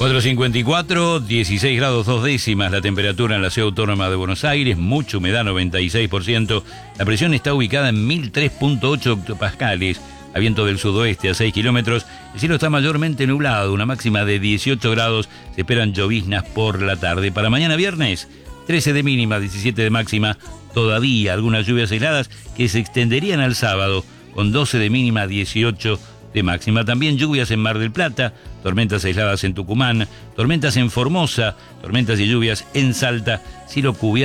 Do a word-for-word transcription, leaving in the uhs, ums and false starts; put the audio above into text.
cuatro cincuenta y cuatro, dieciséis grados dos décimas la temperatura en la Ciudad Autónoma de Buenos Aires, mucha humedad, noventa y seis por ciento. La presión está ubicada en mil tres punto ocho hectopascales, a viento del sudoeste a seis kilómetros. El cielo está mayormente nublado, una máxima de dieciocho grados. Se esperan lloviznas por la tarde. Para mañana viernes, trece de mínima, diecisiete de máxima. Todavía algunas lluvias aisladas que se extenderían al sábado, con doce de mínima, dieciocho de máxima. También lluvias en Mar del Plata, tormentas aisladas en Tucumán, tormentas en Formosa, tormentas y lluvias en Salta, cielo cubierto